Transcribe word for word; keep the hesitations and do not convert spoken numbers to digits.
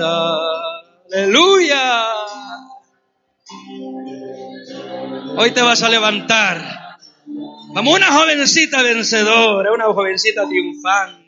Aleluya. Hoy te vas a levantar. Vamos, una jovencita vencedora, una jovencita triunfante.